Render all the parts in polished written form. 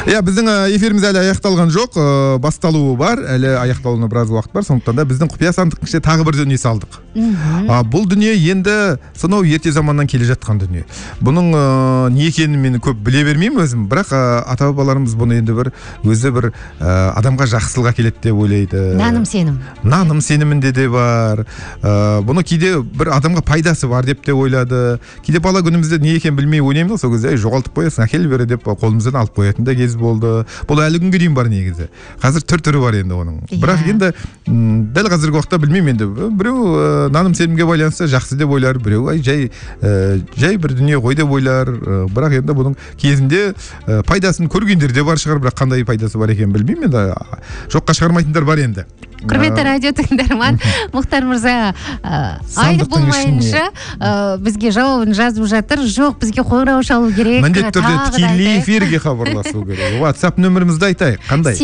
Иә, біздің эфиріміз әлі аяқталған жоқ, басталуы бар, әлі аяқталуына біраз уақыт бар, сондықтан да біздің құпия сандықтың ішіне тағы бір дүние салдық. Бұл дүние енді сонау ерте заманнан келе жатқан дүние. Бұның не екенін мен көп біле бермеймін өзім, бірақ ата-бабаларымыз бұны енді өзі бір адамға жақсылық әкеледі деп ойлайды. Наным сенімінде де бар. Бұны кейде бір адамға пайдасы бар деп те ойлады. Кейде бала күнімізде не екенін білмей ойнаймыз, сол кезде жоғалтып қоясың, әкел бері деп қолымыздан алып қоятын да кез болды. Бұл әлі күнге дейін бар негізі. Қазір түрі бар енді оның. Бірақ енді дәл қазіргі уақытта білмеймін енді. Біреу наным сенімге байланысты жақсы деп ойлар, біреу жай бір дүние ғой деп ойлар. Бірақ енді бұның кезінде пайдасын көргендер де бар шығар, бірақ қандай пайдасы бар екенін білмеймін енді. Жоққа шығармайтындар бар енді. Құрметті радио тыңдарман, Мұхтар мырза айтып болмайынша бізге жауабын жазып жатыр. Жоқ, бізге қоңырау шалу керек. Міндетті түрде тікелей эфирге хабарласу керек. WhatsApp нөмірімізді айтайық. Қандай?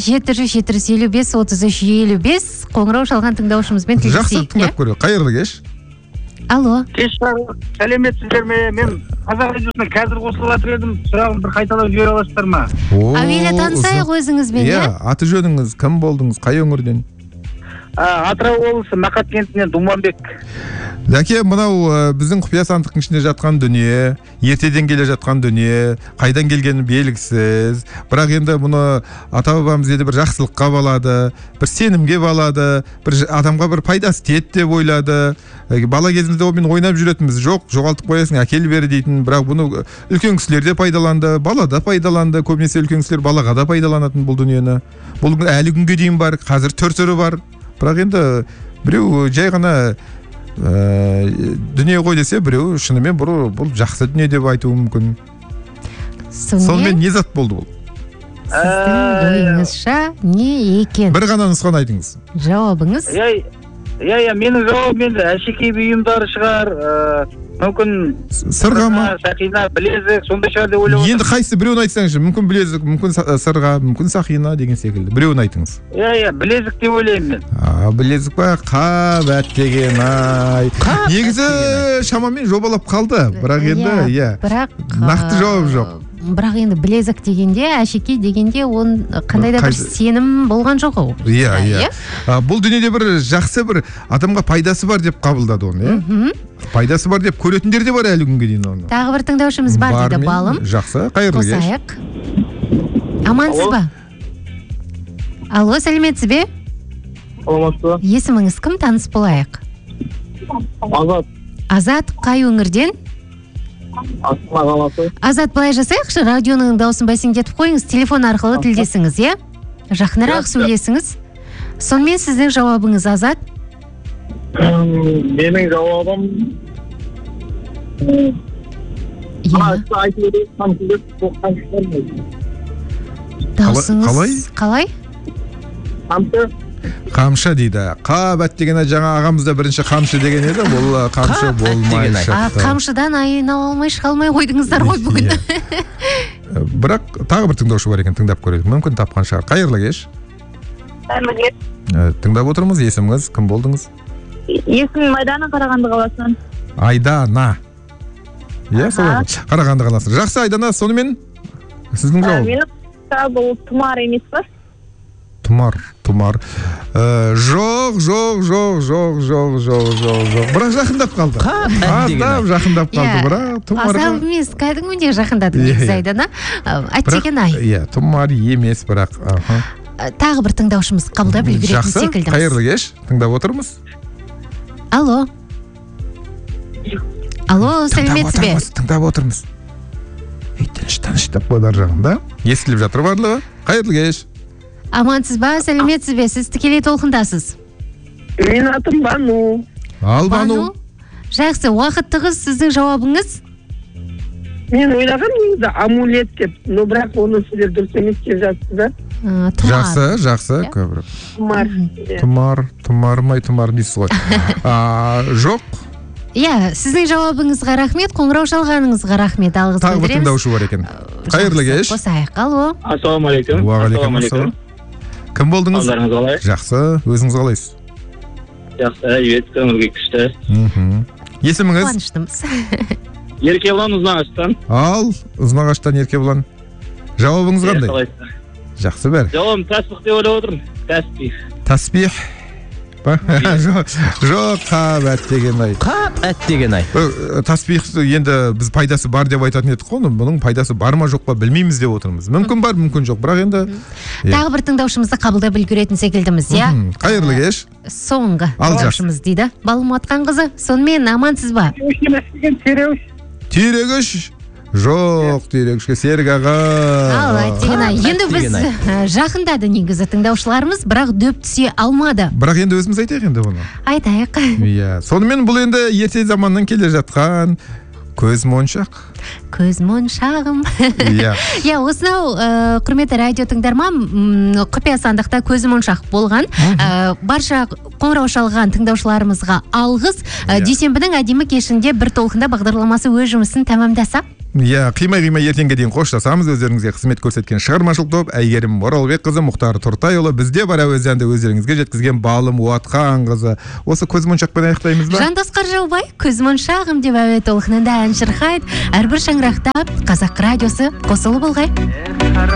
8-7-7-55 қоңырау шалған тыңдаушымызбен тілдесейік. Жақсы тыңдап көрейік. Қайырлы кеш. Алло. Кеш, сәлеметсіздер ме? Мен Қазақ радиосына қазір қосылып жатыр едім. Сұрағым бір қайталап жібере аласыздар ма? Әуелі танысайық өзіңізбен, иә? Аты жөніңіз, кім болдыңыз, қай өңірден? Атырау облысы Мақат кентінен Думанбек. Дәке, мынау біздің құпия сандықтың ішінде жатқан дүние, ертеден келе жатқан дүние, қайдан келгені белгісіз. Бірақ енді мұны ата-бабамыз енді бір жақсылыққа балады, бір сенімге балады, бір адамға бір пайдасы тиеді деп ойлады. Бала кезімізде мен ойнап жүретінбіз, жоқ, жоғалтып қоясың, әкел бері дейтін. Бірақ бұны үлкен кісілер де пайдаланды, бала да пайдаланды. Көбінесе үлкен кісілер балаға да пайдаланатын бұл дүниені. Бұл әлі күнге дейін бар, қазір түрі бар. Бірақ енді біреу жай ғана дүние ғой десе, біреу шынымен бұл жақсы дүние деп айтуы мүмкін. Сонымен не зат болды бұл? Сіздің ойыңызша не екен? Бір ғана нұсқаны айтыңыз. Жауабыңыз? Менің жауабым енді әшекей бұйымдары шығар, мүмкін сырға ма? Сақина, білезік, сондай шығар деп ойлап отырмын. Енді қайсы біреуін айтсаңызшы, мүмкін білезік, мүмкін сырға, мүмкін сақина деген секілді. Біреуін айтыңыз. Білезік деп ойлаймын мен. Білезік па? Қабат деген ай. Негізі шамамен жобалап қалды, бірақ енді нақты жауап жоқ. Бірақ енді білезік дегенде, әшекей дегенде он қандай да бір сенім болған жоқ ол. Иә. Бұл дүниеде бір жақсы бір адамға пайдасы бар деп қабылдады оны, иә? Пайдасы бар деп көретіндер де бар әлі күнге дейін оны. Тағы бір тыңдаушымыз бар дейді балым. Жақсы, қайырлы кеш. Қосайық. Амансыз ба? Алло, сәлеметсіз бе? Саламатсыз ба? Есіміңіз кім, таныс болайық? Азат. Азат, қай өңірден? Астана қаласы. Азат, былай жасайықшы, радионың дауысын бәсеңдетіп қойыңыз, телефон арқылы тілдесіңіз, иә? Жақынырақ сөйлесіңіз. Сонымен сіздің жауабыңыз, Азат? Менің жауабым дауысыңыз қалай? Қамшы дейді. Қабат деген жаңа ағамызда бірінші қамшы деген еді, бұл қамшы болмай шықты. Қамшыдан айнала алмай шыға алмай қойдыңыздар ғой бүгін. Бірақ тағы бір тыңдаушы бар екен, тыңдап көрейік. Мүмкін тапқан шығар. Қайырлы кеш. Тыңдап отырмыз, есіміңіз, кім болдыңыз? Есімім Айдана, Қарағанды қаласынан. Айдана. Иә, солай. Қарағанды қаласынан. Жақсы, Айдана, сонымен сіздің жауап. Менің бұл тұмар емес па? Тұмар. Жоқ. Бірақ жақындап қалды. Жақындап қалды, бірақ тұмар. Азал емес, кәдімгідей жақындады негізі, Айдана. Әттеген ай. Иә, тұмар емес, бірақ. Тағы бір тыңдаушымыз қабылдап үлгеретін секілдіміз. Жақсы, қайырлы кеш, тыңдап отырмыз. Алло, сәлеметсіз бе? Тыңдап отырмыз. Тыныштап қойдар жағында. Естіліп жатыр барлығы. Қайырлы кеш. Амансыз ба, сәлеметсіз бе? Сіз тікелей толқындасыз. Мен атым Бану. Бану. Жақсы, уақыттығыз, сіздің жауабыңыз? Мен ойлаған негізі амулет деп, но бірақ оны сіздер дұрыс емес деп жатсыздар. Жақсы, көбірек. Тұмар дейсіз ғой. Жоқ. Иә, сіздің жауабыңызға рахмет, қоңырау шалғаныңызға рахмет, алғыс білдіреміз. Тағы бір тыңдаушы бар екен. Қайырлы кеш. Қосайық, алло. Ассалаумалейкум. Уағалейкум. Кім болдыңыз? Қалдарыңыз қалай? Жақсы, өзіңіз қалайсыз? Жақсы, көңілге күшті. Есіміңіз? Қуаныштымыз. Еркебұлан Ұзынағаштан. Ал, Ұзынағаштан Еркебұлан. Жауабыңыз қандай? Жақсы бәрі. Жауабым тәсбих деп ойлап отырмын. Тәсбих ба? Жоқ, қап әттеген-ай. Тәсбих енді біз пайдасы бар деп айтатын едік қой, бұның пайдасы бар ма жоқ па білмейміз деп отырмыз. Мүмкін бар, мүмкін жоқ, бірақ енді тағы бір тыңдаушымызды қабылдап үлгеретін секілдіміз, иә? Қайырлы кеш. Соңғы тыңдаушымыз дейді. Балмұратқан қызы, сонымен амансыз ба? Терегіш. Жоқ, терегішке Серік аға. Ал, әттеген-ай. Енді біз жақындады негізі тыңдаушыларымыз, бірақ дөп түсе алмады. Бірақ енді өзіміз айтайық енді бұны. Айтайық. Иә, сонымен бұл енді ерте заманнан келе жатқан көзмоншақ. Көзмоншағым. Иә. Иә, осынау құрметті радио тыңдарман, құпия сандықта көзмоншақ болған. Барша қоңырау шалған тыңдаушыларымызға алғыс. Дүйсенбінің әдемі кешінде бір толқында бағдарламасы өз жұмысын тәмамдаса. Иә, қимай-қимай ертеңге дейін қоштасамыз. Өздеріңізге қызмет көрсеткен шығармашылық топ Әйгерім Оралбекқызы, Мұхтар Тұртайұлы, бізде бар әуезенді өздеріңізге жеткізген Балым Уатқанқызы. Осы көзмоншақпен аяқтаймыз ба? Жандос Қаржаубай көзмоншағым деп әуе толқынында ән шырқайды. Әрбір шаңырақтап Қазақ радиосы қосылып болғай.